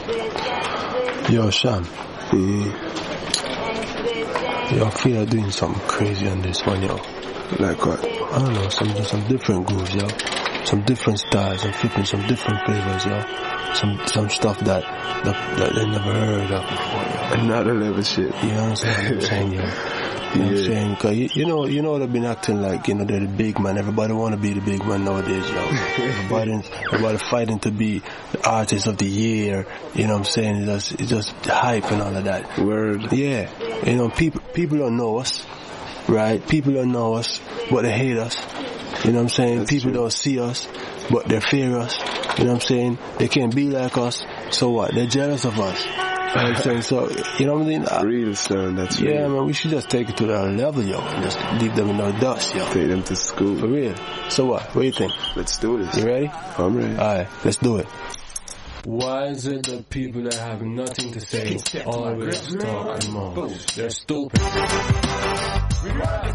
Yo, Sham. Yo, I feel like doing something crazy on this one, yo. Like what? I don't know, some different grooves, yo. Some different styles. I'm flipping some different flavors, yo. Some stuff that they never heard of before, yo. Another level shit. You know what I'm saying, yo? You know what I'm saying? Cause you know they've been acting like, you know, they're the big man. Everybody want to be the big man nowadays, yo. Everybody fighting to be the artist of the year. You know what I'm saying? It's just hype and all of that. Word. Yeah. You know, people don't know us, right? People don't know us, but they hate us. You know what I'm saying? That's people true. don't see us, but they fear us. You know what I'm saying? They can't be like us, so what? They're jealous of us. You know what I'm saying? So, you know what I mean? Real, son, that's Yeah, real. man, we should just take it to that level, yo, and just leave them in the dust, yo. Take them to school. For real. So what? What do you think? Let's do this. You ready? I'm ready. Alright, let's do it. Why is it that people that have nothing to say always talk the most? They're stupid.